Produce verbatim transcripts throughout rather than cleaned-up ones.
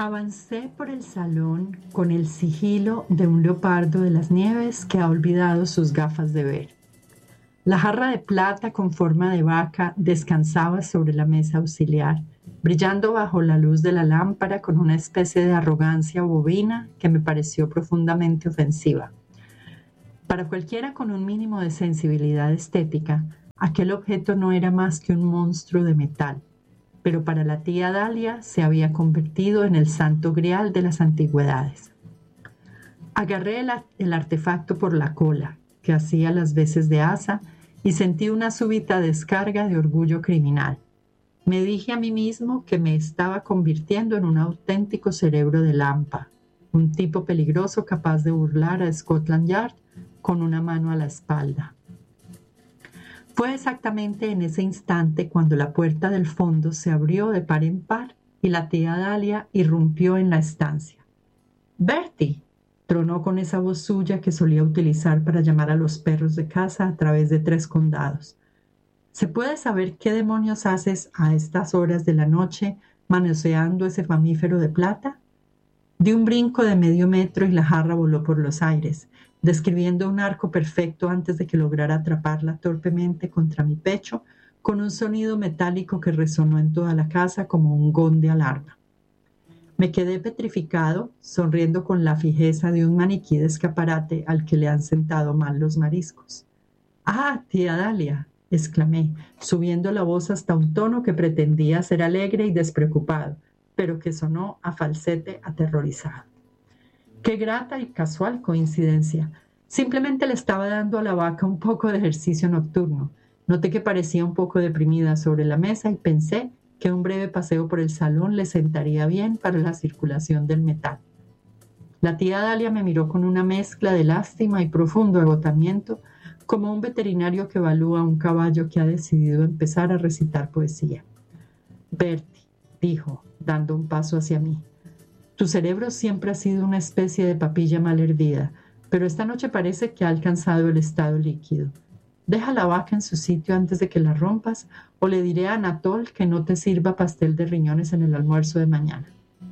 Avancé por el salón con el sigilo de un leopardo de las nieves que ha olvidado sus gafas de ver. La jarra de plata con forma de vaca descansaba sobre la mesa auxiliar, brillando bajo la luz de la lámpara con una especie de arrogancia bovina que me pareció profundamente ofensiva. Para cualquiera con un mínimo de sensibilidad estética, aquel objeto no era más que un monstruo de metal, pero para la tía Dalia se había convertido en el santo grial de las antigüedades. Agarré el, el artefacto por la cola, que hacía las veces de asa, y sentí una súbita descarga de orgullo criminal. Me dije a mí mismo que me estaba convirtiendo en un auténtico cerebro de lampa, un tipo peligroso capaz de burlar a Scotland Yard con una mano a la espalda. Fue exactamente en ese instante cuando la puerta del fondo se abrió de par en par y la tía Dalia irrumpió en la estancia. «Bertie», tronó con esa voz suya que solía utilizar para llamar a los perros de casa a través de tres condados. «¿Se puede saber qué demonios haces a estas horas de la noche manoseando ese mamífero de plata?» Di un brinco de medio metro y la jarra voló por los aires, describiendo un arco perfecto antes de que lograra atraparla torpemente contra mi pecho con un sonido metálico que resonó en toda la casa como un gong de alarma. Me quedé petrificado, sonriendo con la fijeza de un maniquí de escaparate al que le han sentado mal los mariscos. «¡Ah, tía Dalia!», exclamé, subiendo la voz hasta un tono que pretendía ser alegre y despreocupado, pero que sonó a falsete aterrorizado. Qué grata y casual coincidencia. Simplemente le estaba dando a la vaca un poco de ejercicio nocturno. Noté que parecía un poco deprimida sobre la mesa y pensé que un breve paseo por el salón le sentaría bien para la circulación del metal. La tía Dalia me miró con una mezcla de lástima y profundo agotamiento, como un veterinario que evalúa a un caballo que ha decidido empezar a recitar poesía. «Bertie», dijo, dando un paso hacia mí, «tu cerebro siempre ha sido una especie de papilla mal hervida, pero esta noche parece que ha alcanzado el estado líquido. Deja la vaca en su sitio antes de que la rompas, o le diré a Anatole que no te sirva pastel de riñones en el almuerzo de mañana».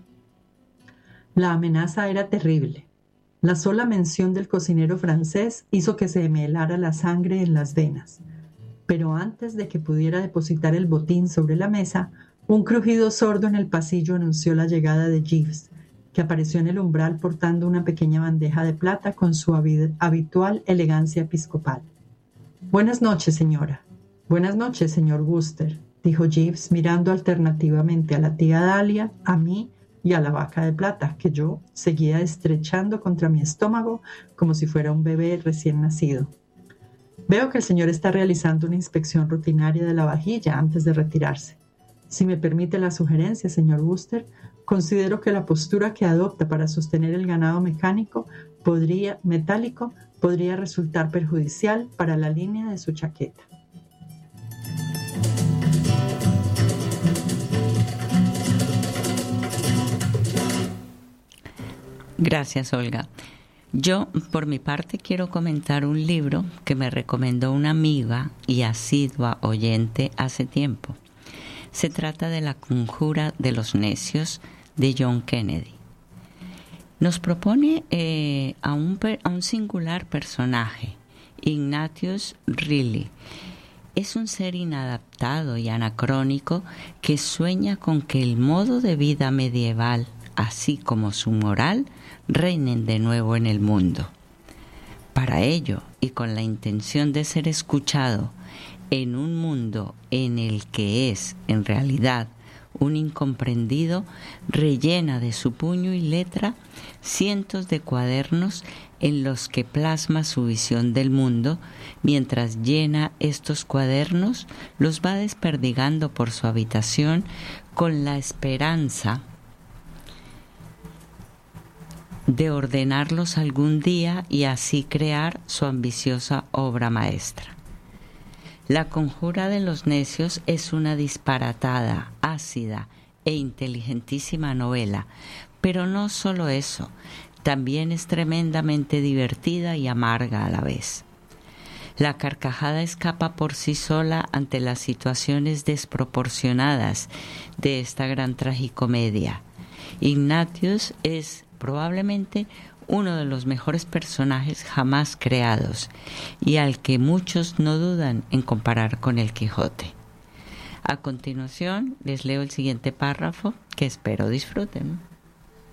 La amenaza era terrible. La sola mención del cocinero francés hizo que se me helara la sangre en las venas. Pero antes de que pudiera depositar el botín sobre la mesa, un crujido sordo en el pasillo anunció la llegada de Jeeves, que apareció en el umbral portando una pequeña bandeja de plata con su habitual elegancia episcopal. «Buenas noches, señora». «Buenas noches, señor Wooster», dijo Jeeves mirando alternativamente a la tía Dalia, a mí y a la vaca de plata, que yo seguía estrechando contra mi estómago como si fuera un bebé recién nacido. «Veo que el señor está realizando una inspección rutinaria de la vajilla antes de retirarse. Si me permite la sugerencia, señor Wooster, considero que la postura que adopta para sostener el ganado mecánico podría, metálico podría resultar perjudicial para la línea de su chaqueta». Gracias, Olga. Yo, por mi parte, quiero comentar un libro que me recomendó una amiga y asidua oyente hace tiempo. Se trata de La conjura de los necios, de John Kennedy. Nos propone eh, a, un, a un singular personaje, Ignatius Reilly. Es un ser inadaptado y anacrónico que sueña con que el modo de vida medieval, así como su moral, reinen de nuevo en el mundo. Para ello, y con la intención de ser escuchado en un mundo en el que es, en realidad, un incomprendido, rellena de su puño y letra cientos de cuadernos en los que plasma su visión del mundo. Mientras llena estos cuadernos, los va desperdigando por su habitación con la esperanza de ordenarlos algún día y así crear su ambiciosa obra maestra. La conjura de los necios es una disparatada, ácida e inteligentísima novela, pero no solo eso, también es tremendamente divertida y amarga a la vez. La carcajada escapa por sí sola ante las situaciones desproporcionadas de esta gran tragicomedia, Ignatius es probablemente uno de los mejores personajes jamás creados y al que muchos no dudan en comparar con el Quijote. A continuación les leo el siguiente párrafo que espero disfruten.